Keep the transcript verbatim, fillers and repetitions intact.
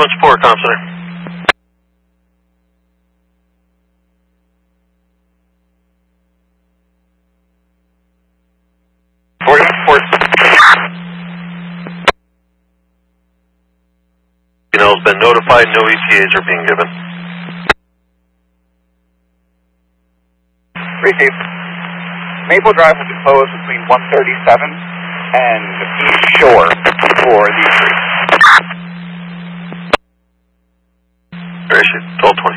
on support, Comm Center. Forward on support. Has been notified, no E T As are being given. Receive. Maple Drive will be closed between one thirty-seven and East Shore for the three. Very shit. twelve twenty.